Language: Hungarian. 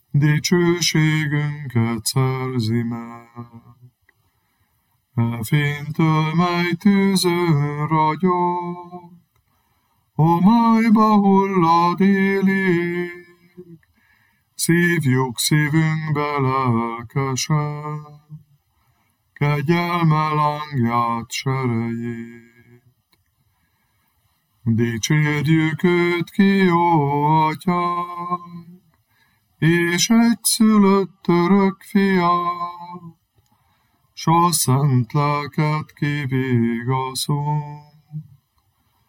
dicsőségünket szerzi meg. E fénytől, mely tűzön ragyog, homályba hullad élig, szívjuk szívünkbe lelkesen, kegyelme lángját, serejét. Dicsérjük őt ki, jó Atyánk, és egyszülött örök Fiát, s a szent lelket kivigaszunk.